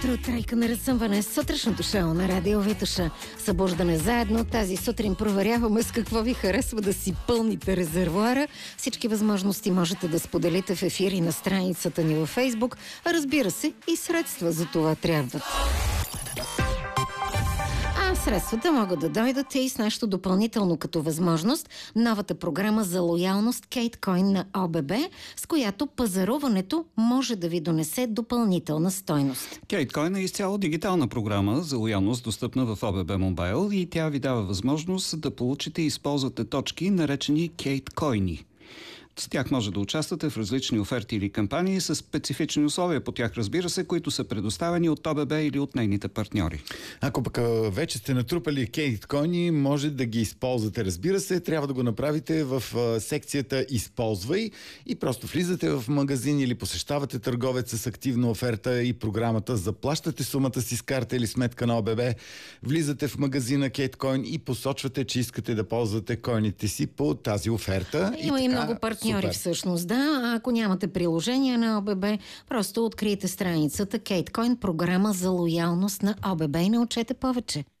Утро, тройка на разсъмване. Сутрешното шоу на Радио Витоша. Събуждане заедно. Тази сутрин проверяваме с какво ви харесва да си пълните резервуара. Всички възможности можете да споделите в ефири на страницата ни във Фейсбук. Разбира се, и средства за това трябват. Средствата могат да дойдат и с нещо допълнително като възможност. Новата програма за лоялност Кейткоин на ОББ, с която пазаруването може да ви донесе допълнителна стойност. Кейткоин е изцяло дигитална програма за лоялност, достъпна в ОББ Мобайл, и тя ви дава възможност да получите и използвате точки, наречени кейткоини. С тях може да участвате в различни оферти или кампании с специфични условия по тях, разбира се, които са предоставени от ОББ или от нейните партньори. Ако пък вече сте натрупали кейткоини, може да ги използвате. Разбира се, трябва да го направите в секцията "Използвай" и просто влизате в магазин или посещавате търговец с активна оферта и програмата, заплащате сумата си с карта или сметка на ОББ, влизате в магазина Кейткоин и посочвате, че искате да ползвате койните си по тази оферта. Има и много партньори всъщност, да. Ако нямате приложение на ОББ, просто открийте страницата Кейткоин, програма за лоялност на ОББ и научете повече.